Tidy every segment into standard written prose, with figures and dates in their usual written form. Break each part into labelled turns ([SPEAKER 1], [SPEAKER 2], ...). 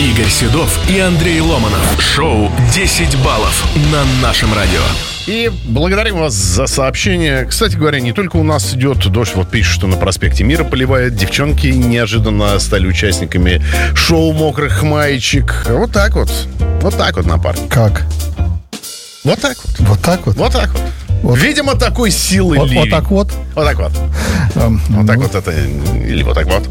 [SPEAKER 1] Игорь Седов и Андрей Ломанов. Шоу «10 баллов» на нашем радио.
[SPEAKER 2] И благодарим вас за сообщение. Кстати говоря, не только у нас идет дождь. Вот пишут, что на проспекте Мира поливает. Девчонки неожиданно стали участниками шоу «Мокрых маечек». Вот так вот. Вот так вот, напарник.
[SPEAKER 3] Как?
[SPEAKER 2] Вот так вот.
[SPEAKER 3] Вот так вот?
[SPEAKER 2] Вот так вот.
[SPEAKER 3] Вот.
[SPEAKER 2] Видимо, такой силы ливень.
[SPEAKER 3] Вот так вот?
[SPEAKER 2] Вот так вот. Вот так вот это... Или вот так вот.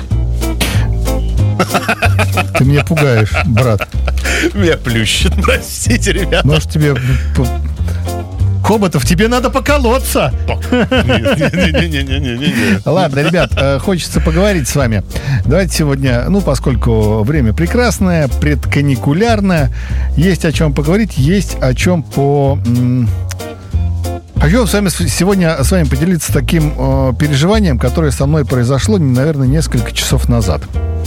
[SPEAKER 3] Ты меня пугаешь, брат.
[SPEAKER 2] Меня плющит, простите, ребята.
[SPEAKER 3] Может, тебе... Хоботов, тебе надо поколоться.
[SPEAKER 2] Не-не-не-не-не-не.
[SPEAKER 3] Ладно, ребят, хочется поговорить с вами. Давайте сегодня, поскольку время прекрасное, предканикулярное, есть о чем поговорить, есть о чем Хочу сегодня с вами поделиться таким переживанием, которое со мной произошло, наверное, несколько часов назад.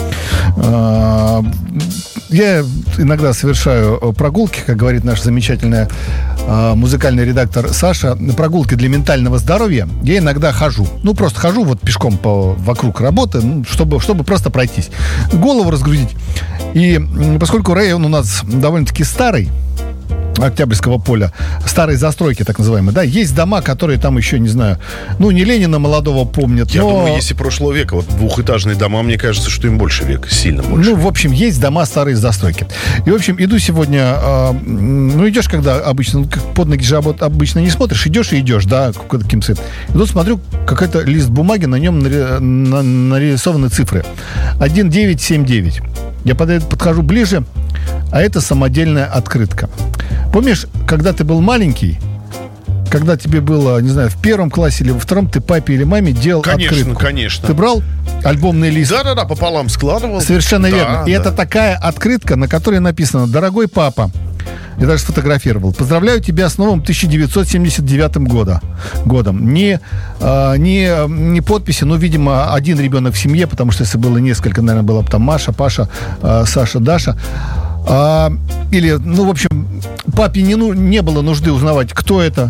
[SPEAKER 3] Я иногда совершаю прогулки, как говорит наш замечательный музыкальный редактор Саша, прогулки для ментального здоровья. Я иногда хожу. Просто хожу вот пешком вокруг работы, чтобы просто пройтись. Голову разгрузить. И поскольку район у нас довольно-таки старый, Октябрьского поля, старые застройки, так называемые, да, есть дома, которые там еще, не знаю, не Ленина молодого помнят,
[SPEAKER 2] Я думаю, если прошлого века, вот двухэтажные дома, мне кажется, что им больше века, сильно больше.
[SPEAKER 3] В общем, есть дома старые застройки. И, в общем, иду сегодня, идешь, когда обычно, под ноги же обычно не смотришь, идешь и идешь, да, каким цветом. Иду, смотрю, какой-то лист бумаги, на нем нарисованы цифры. 1979. Я подхожу ближе, а это самодельная открытка. Помнишь, когда ты был маленький, когда тебе было, не знаю, в первом классе или во втором, ты папе или маме делал открытку?
[SPEAKER 2] Конечно.
[SPEAKER 3] Ты брал альбомный лист?
[SPEAKER 2] Да, пополам складывал.
[SPEAKER 3] Совершенно верно. И это такая открытка, на которой написано: «Дорогой папа», я даже сфотографировал, «поздравляю тебя с новым 1979 годом». Не подписи, но, видимо, один ребенок в семье, потому что если было несколько, наверное, было бы там Маша, Паша, Саша, Даша. Или, в общем, папе не было нужды узнавать, кто это.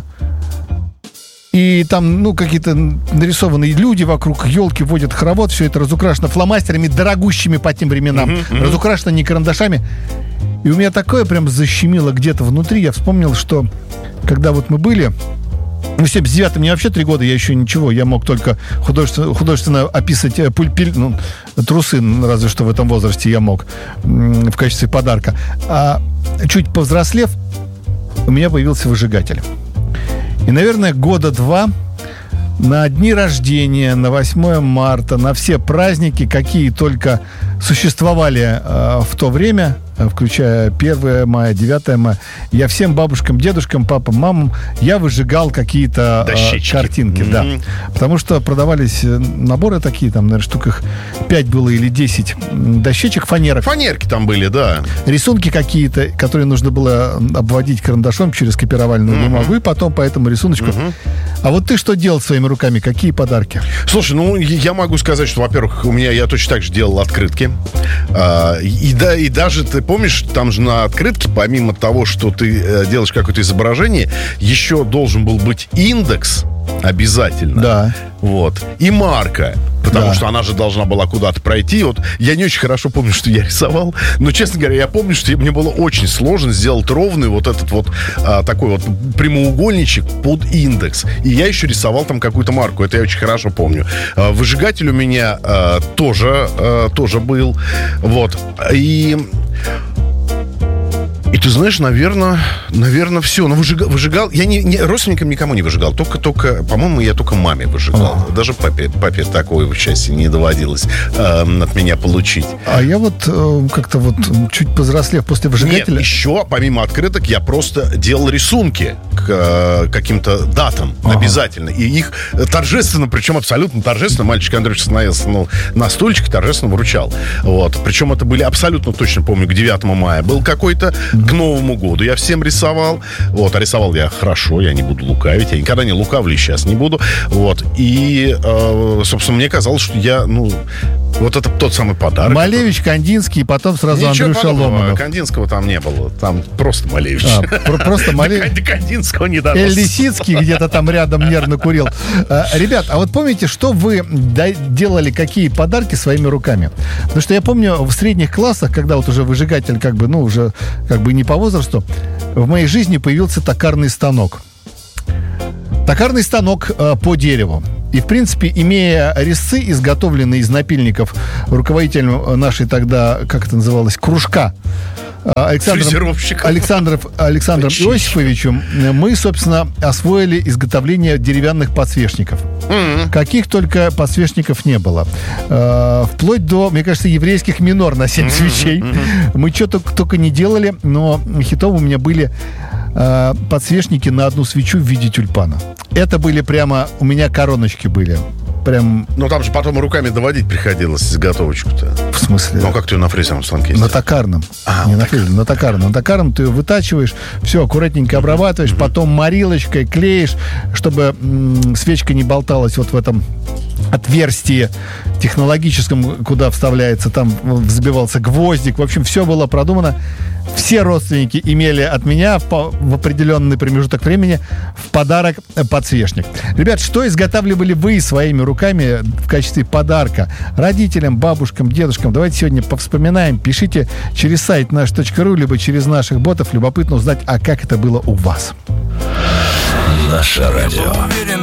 [SPEAKER 3] И там, какие-то нарисованные люди вокруг, елки водят хоровод, все это разукрашено фломастерами, дорогущими по тем временам, разукрашено не карандашами. И у меня такое прям защемило где-то внутри. Я вспомнил, что когда вот мы были... В 79-м мне вообще 3 года, я еще ничего. Я мог только художественно описать трусы, разве что в этом возрасте я мог в качестве подарка. А чуть повзрослев, у меня появился выжигатель. И, наверное, 2 года на дни рождения, на 8 марта, на все праздники, какие только существовали в то время, включая 1 мая, 9 мая, я всем бабушкам, дедушкам, папам, мамам, я выжигал какие-то картинки. Да. Потому что продавались наборы такие, там, наверное, штук их 5 было или 10 дощечек, фанерок.
[SPEAKER 2] Фанерки там были, да.
[SPEAKER 3] Рисунки какие-то, которые нужно было обводить карандашом через копировальную бумагу, и потом по этому рисуночку. А вот ты что делал своими руками? Какие подарки?
[SPEAKER 2] Слушай, я могу сказать, что, во-первых, я точно так же делал открытки. И даже, ты помнишь, там же на открытке, помимо того, что ты делаешь какое-то изображение, еще должен был быть индекс обязательно.
[SPEAKER 3] Да.
[SPEAKER 2] Вот. И марка. Потому что она же должна была куда-то пройти. Вот я не очень хорошо помню, что я рисовал. Но, честно говоря, я помню, что мне было очень сложно сделать ровный вот этот вот такой вот прямоугольничек под индекс. И я еще рисовал там какую-то марку. Это я очень хорошо помню. Выжигатель у меня тоже был. Вот. И ты знаешь, наверное, все. Но выжигал. Я родственникам никому не выжигал. Только, по-моему, я только маме выжигал. Даже папе такое счастье не доводилось от меня получить.
[SPEAKER 3] А я вот как-то вот чуть повзрослев после выжигателя...
[SPEAKER 2] Нет, еще, помимо открыток, я просто делал рисунки к каким-то датам обязательно. И их торжественно, причем абсолютно торжественно, мальчик Андрей становился на стульчик, торжественно вручал. Вот. Причем это были абсолютно точно, помню, к 9 мая был какой-то, к Новому году я всем рисовал. Вот, а рисовал я хорошо, я не буду лукавить. Я никогда не лукавлю, сейчас не буду. Вот. И, собственно, мне казалось, что я, Вот это тот самый подарок.
[SPEAKER 3] Малевич, Кандинский, и потом сразу
[SPEAKER 2] Ничего
[SPEAKER 3] Андрюша
[SPEAKER 2] подобного.
[SPEAKER 3] Ломанов.
[SPEAKER 2] Кандинского там не было. Там просто Малевич.
[SPEAKER 3] Просто Малевич.
[SPEAKER 2] До Кандинского не дорос.
[SPEAKER 3] Эль Лисицкий где-то там рядом нервно курил. Ребят, а вот помните, что вы делали, какие подарки своими руками? Потому что я помню, в средних классах, когда вот уже выжигатель уже не по возрасту, в моей жизни появился токарный станок. Токарный станок по дереву. И, в принципе, имея резцы, изготовленные из напильников руководителем нашей тогда, как это называлось, кружка, Александром Иосифовичем, мы, собственно, освоили изготовление деревянных подсвечников. Каких только подсвечников не было. Вплоть до, мне кажется, еврейских минор на 7 свечей. Мы что только не делали, но хитом у меня были подсвечники на одну свечу в виде тюльпана. Это были прямо, у меня короночки были. Прям...
[SPEAKER 2] Но там же потом руками доводить приходилось изготовочку-то.
[SPEAKER 3] В смысле?
[SPEAKER 2] Ну, как ты ее на фрезерном станке
[SPEAKER 3] На токарном. Не на фрезерном, на токарном. На токарном ты ее вытачиваешь, все, аккуратненько обрабатываешь, потом морилочкой клеишь, чтобы свечка не болталась вот в этом отверстии технологическом, куда вставляется, там взбивался гвоздик. В общем, все было продумано. Все родственники имели от меня в определенный промежуток времени в подарок подсвечник. Ребят, что изготавливали вы своими руками в качестве подарка родителям, бабушкам, дедушкам? Давайте сегодня повспоминаем. Пишите через сайт наш.ру, либо через наших ботов. Любопытно узнать, а как это было у вас.
[SPEAKER 1] Наше радио.